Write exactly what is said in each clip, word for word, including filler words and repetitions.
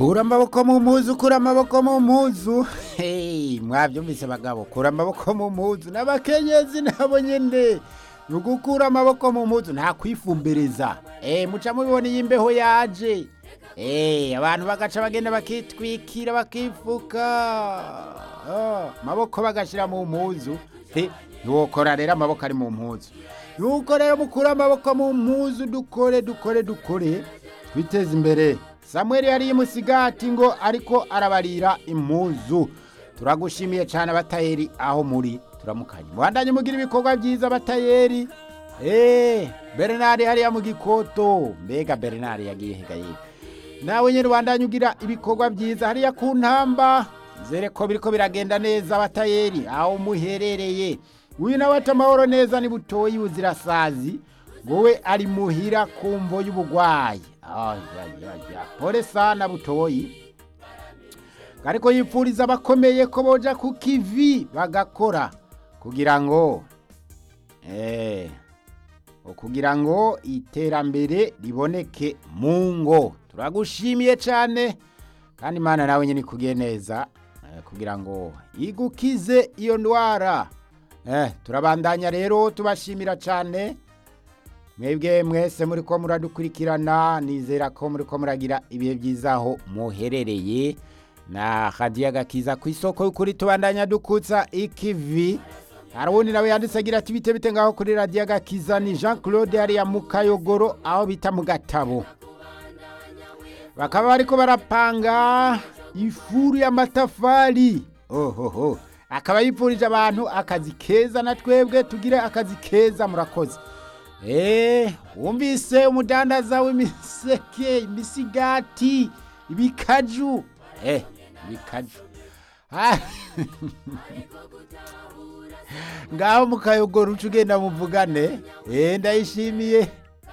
Kura amaboko mu mpuzu, kura amaboko mu mpuzu. Hey, mwavyumvise bagabo, kura amaboko mu mpuzu. N'abakenyezi nabo nyene. Nugukura amaboko mu mpuzu nta kwifumbereza. Eh, muca mubibona imbeho yaje. Eh, abantu bagaca bagenda bakitwikira bakifuka. Ah, maboko bagashira mu mpuzu. He, nuwokora rero amaboko ari mu mpuzu. Nuko rero mukura amaboko mu mpuzu dukore dukore dukore. Twiteze imbere. Samuel yari musigati ngo ariko arabarira impuzu. Turagushimiye cyane abatayeri aho muri turamukanye. Mwandanye mugira ibikorwa byiza abatayeri. Eh, Bernard hari ya mu gikoto. Mbega Bernard yagiye hegaye. Nawe nyene wandanye ugira ibikorwa byiza hari ya kuntamba. Zere ko biriko biragenda neza abatayeri aho muherereye. Uyu nawe atamahoro neza ni butoyi uzirasazi. Gowe ari muhira kumvo y'ubugwayi. Ah ya ya ya. Pole sana butoyi. Kariko yipfuriza abakomeye ko boja ku kivi bagakora kugira ngo eh kugira ngo iterambere liboneke mu ngo. Turagushimiye cyane kandi Imana nawe nyine kugiye neza eh, kugira ngo igukize iyo ndwara. Eh turabandanya rero tubashimira cyane. Mwebwe mwese muri ko muradukurikirana nizera ko muri ko muragira ibihe byiza aho muherereye na Radio Agakiza ku isoko y'ukuri tubandanya dukutsa ikivi. Harundi nawe yanditse agira ati bite bite ngaho kuri Radio Agakiza ni Jean Claude ari ya Mukayogoro aho bita mu Gatabo. Bakaba bariko barapanga ifuru y'amatafari. Ohoho. Akaba yipfurije abantu akazi keza na twebwe tugire akazi keza murakoze. Eh, umvise umudandaza w'imiseke, imisigati, ibikaju. Eh, ibikaju. Ah. Ngaho Mukayogoro ucugenda muvugane. Eh, ndayishimiye.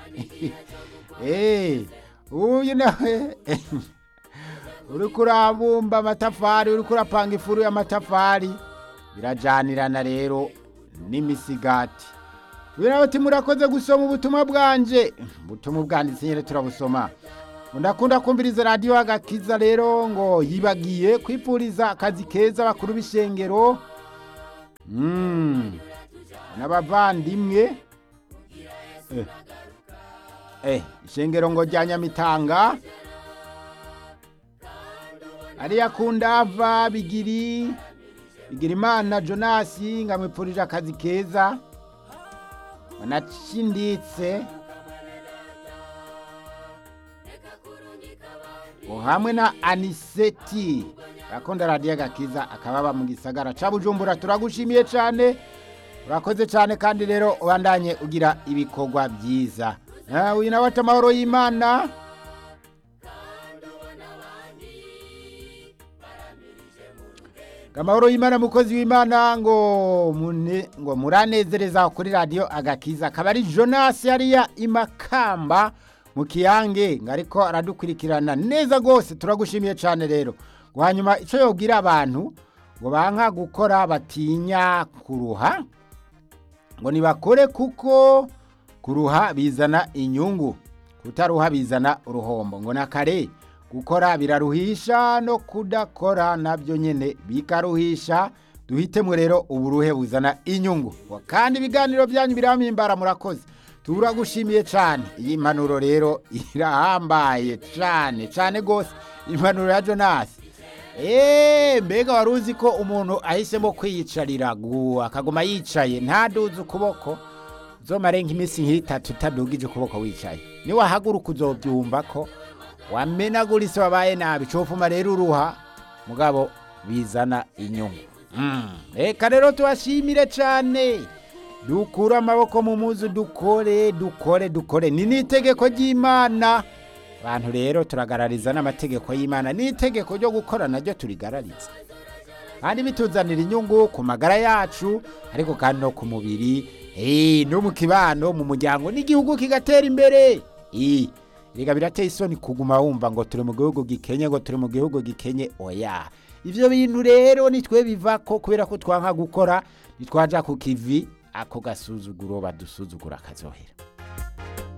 Eh, uyu nawe. Uri kurabumba amatafari, uri kurapanga ifuru y'amatafari. Birajanirana rero n'imisigati. Wira bati murakoze gusoma ubutumwa bwanje. Ubutumwa bwanditse nyene turabusoma. Ndakunda kumviriza Radio Agakiza rero ngo yibagiye kwipuriza akazi keza bakuru bishengero. Mm. N'abavandimwe. Eh. Eh, ishengero ngo janya mitanga. Ariya kundava bigiri bigiri Imana Jonas ngamwipurije akazi keza. Wanachinditse hamwe na Aniseti bakunda Radio Agakiza akababa mu gisagara ca Bujumbura. Turagushimiye cyane urakoze cyane kandi rero ubandanye ugira ibikorwa byiza. Uyu nawe atamahoro y'Imana Kamahoro y'Imana mukozi w'Imana ngo mune ngo muranezereza kuri Radio Agakiza kabari Jonas yariya Imakamba mu Kiyange ngariko aradukurikirana neza gose. Turagushimiye cyane rero hanyuma ico yogira abantu ngo banka gukora batinya kuruha ngo nibakore kuko kuruha bizana inyungu kutaruha bizana uruhombo ngo nakare gukora biraruhisha no kudakora nabyo nyene bikaruhisha. Duhitemo rero uburuhe buzana inyungu kandi ibiganiro byanyu biramimbara murakoze. Turagushimiye cyane. Iyi mpanuro rero irahambaye cyane cyane gose impanuro ya Jonas. Eh mbega waruzi ko umuntu ahisemo kwiyicarira gu akagoma yicaye ntaduze ukuboko zomare nk'imisi nk'itatu tadugije ukuboko wicaye ni wahaguruka uzobyumva ko wamenagurise wabaye nabi cofuma rero uruha mugabo bizana inyungu. Mm. Eka rero tubashimire cyane. Dukura amaboko mu muzu dukore dukore dukore ni nitegeko ry'Imana. Abantu rero turagarariza n'amategeko y'Imana nitegeko ryo gukora naryo turigarariza. Kandi bituzanira inyungu ku magara yacu ariko kandi no ku mubiri eh no mu kibano mu muryango n'igihugu kigatera imbere. Eh Riga birateye isoni kuguma wumva ngo turi mu gihugu gikenye ngo turi mu gihugu gikenye oya. Ivyo bintu rero nitwe bivako kubera ko twanka gukora nitwaja ku kivi ako gasuzuguro badusuzugura kazohera.